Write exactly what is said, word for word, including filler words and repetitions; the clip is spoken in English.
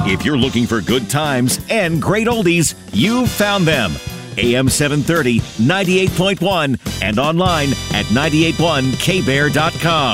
If you're looking for good times and great oldies, you've found them. A M seven thirty, ninety-eight point one, and online at nine eight one k bear dot com.